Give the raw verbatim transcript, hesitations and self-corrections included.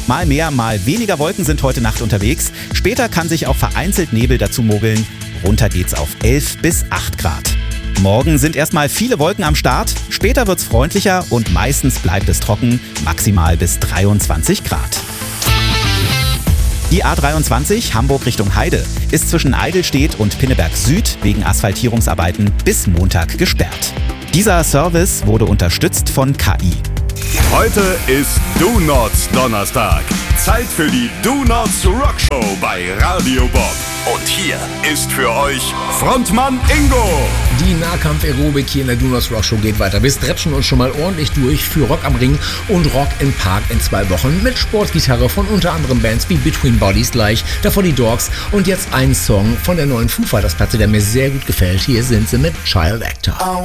Mal mehr, mal weniger Wolken sind heute Nacht unterwegs. Später kann sich auch vereinzelt Nebel dazu mogeln. Runter geht's auf elf bis acht Grad. Morgen sind erstmal viele Wolken am Start. Später wird's freundlicher und meistens bleibt es trocken, maximal bis dreiundzwanzig Grad. Die A dreiundzwanzig Hamburg Richtung Heide ist zwischen Eidelstedt und Pinneberg Süd wegen Asphaltierungsarbeiten bis Montag gesperrt. Dieser Service wurde unterstützt von K I. Heute ist Do Nots Donnerstag. Zeit für die Do Nots Rock Show bei Radio Bob. Und hier ist für euch Frontmann Ingo. Die Nahkampf-Aerobik hier in der Do Nots Rock Show geht weiter. Wir stretchen uns schon mal ordentlich durch für Rock am Ring und Rock im Park in zwei Wochen mit Sportgitarre von unter anderem Bands wie Between Bodies gleich, davor die Dogs und jetzt ein Song von der neuen Foo Fighters Platte, der mir sehr gut gefällt. Hier sind sie mit Child Actor.